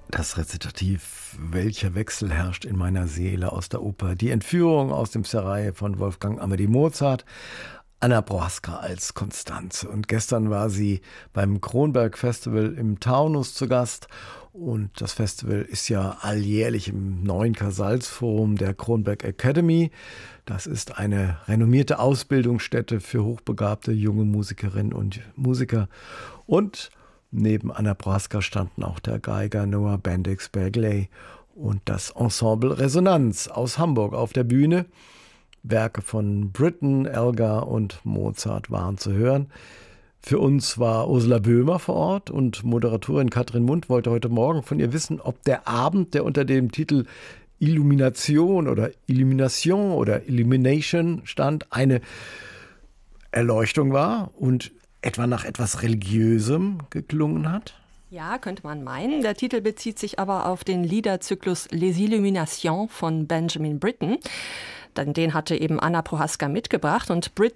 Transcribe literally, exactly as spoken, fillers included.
Das Rezitativ „Welcher Wechsel herrscht in meiner Seele" aus der Oper Die Entführung aus dem Serail von Wolfgang Amadeus Mozart. Anna Prohaska als Constanze. Und gestern war sie beim Kronberg Festival im Taunus zu Gast. Und das Festival ist ja alljährlich im neuen Casals-Forum der Kronberg Academy. Das ist eine renommierte Ausbildungsstätte für hochbegabte junge Musikerinnen und Musiker. Und neben Anna Prohaska standen auch der Geiger Noah Bendix Bagley und das Ensemble Resonanz aus Hamburg auf der Bühne. Werke von Britten, Elgar und Mozart waren zu hören. Für uns war Ursula Böhmer vor Ort und Moderatorin Katrin Mund wollte heute Morgen von ihr wissen, ob der Abend, der unter dem Titel Illumination oder Illumination oder Illumination stand, eine Erleuchtung war und etwa nach etwas Religiösem geklungen hat. Ja, könnte man meinen. Der Titel bezieht sich aber auf den Liederzyklus Les Illuminations von Benjamin Britten. Den hatte eben Anna Prohaska mitgebracht und